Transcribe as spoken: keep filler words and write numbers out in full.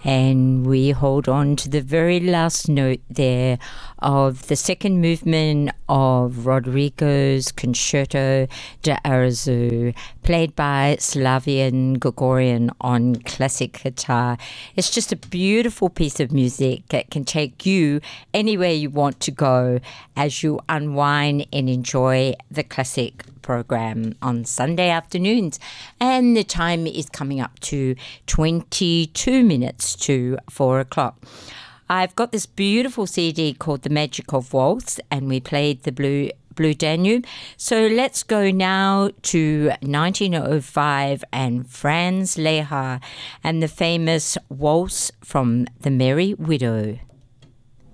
And we hold on to the very last note there of the second movement of Rodrigo's Concerto de Arezzo, played by Slavian Gregorian on classic guitar. It's just a beautiful piece of music that can take you anywhere you want to go as you unwind and enjoy the classic program on Sunday afternoons. And the time is coming up to twenty-two minutes to four o'clock. I've got this beautiful C D called The Magic of Waltz, and we played the Blue Blue Danube. So let's go now to nineteen oh five and Franz Lehár and the famous Waltz from The Merry Widow.